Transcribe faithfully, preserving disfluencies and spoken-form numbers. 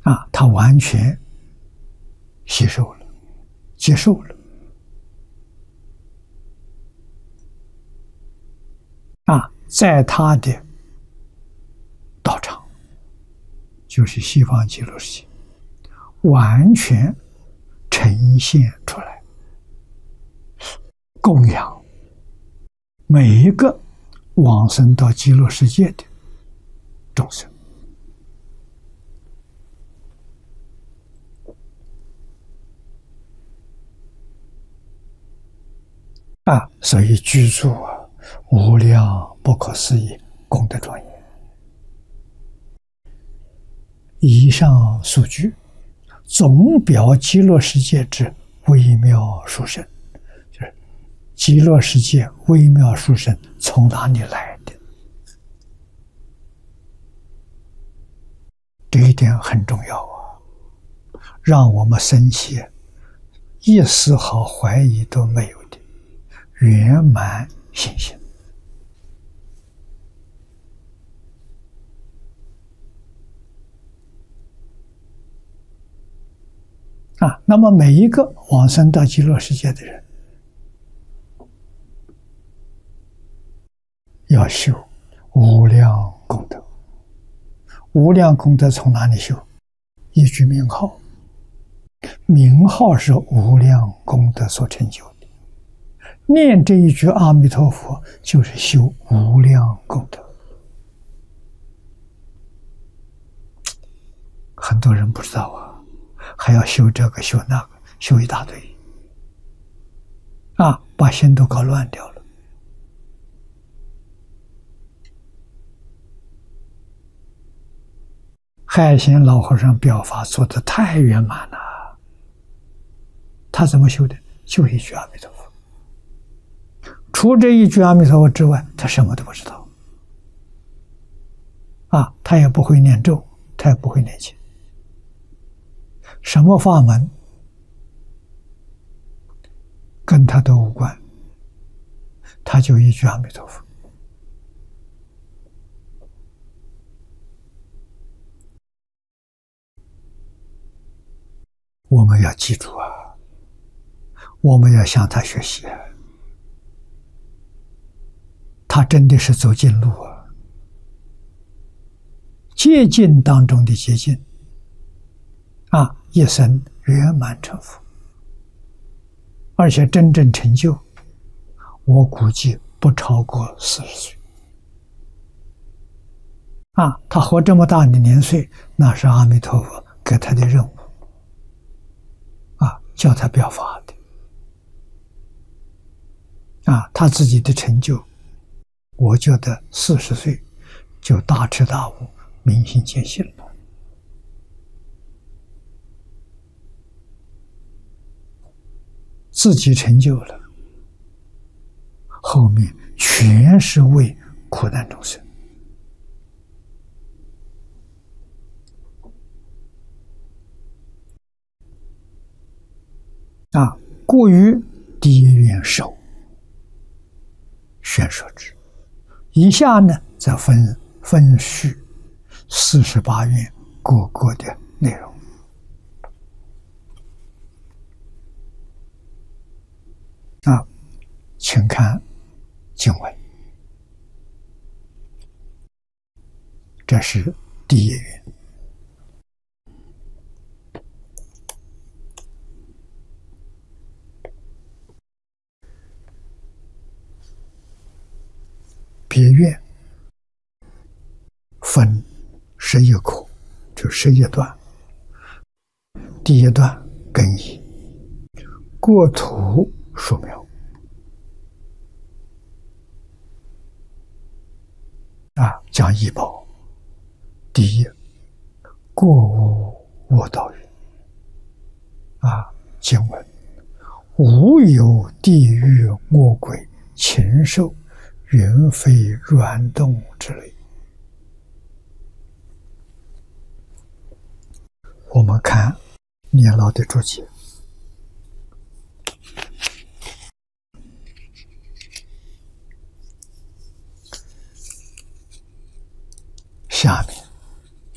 啊，他完全吸收了，接受了。啊，在他的道场，就是西方极乐世界，完全呈现出来，供养每一个往生到极乐世界的众生。啊，所以具足啊，无量不可思议功德庄严。以上数据总表极乐世界之微妙殊胜，就是极乐世界微妙殊胜从哪里来的？这一点很重要啊，让我们生起一丝毫怀疑都没有的圆满信心。啊，那么每一个往生到极乐世界的人，要修无量功德。无量功德从哪里修？一句名号，名号是无量功德所成就的。念这一句阿弥陀佛，就是修无量功德。很多人不知道啊，还要修这个修那个，修一大堆，啊，把心都搞乱掉了。海贤老和尚表法做得太圆满了，他怎么修的？就一句阿弥陀佛。除这一句阿弥陀佛之外，他什么都不知道。啊，他也不会念咒，他也不会念经。什么法门跟他都无关，他就一句阿弥陀佛。我们要记住啊，我们要向他学习啊，他真的是走近路啊，接近当中的接近啊，一生圆满成佛，而且真正成就，我估计不超过四十岁啊。他活这么大的年岁，那是阿弥陀佛给他的任务啊，叫他表法的啊。他自己的成就，我觉得四十岁就大彻大悟，明心见性了。自己成就了，后面全是为苦难众生啊。过于第一愿受宣说之，以下呢则分分序四十八愿各个的内容。啊，请看经文，这是第一愿。别愿分十一口，就十一段。第一段根以国土树苗啊，讲医保。第一，过无我道云啊，经文无有地狱恶鬼禽兽云飞软动之类。我们看年老的注解，